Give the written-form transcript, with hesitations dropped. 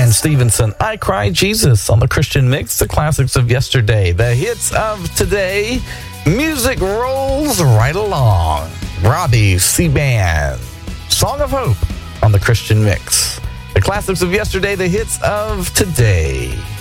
And Stevenson, I Cry Jesus on the Christian Mix, the classics of yesterday, the hits of today. Music rolls right along. Robbie C-Band, Song of Hope on the Christian Mix. The classics of yesterday, the hits of today.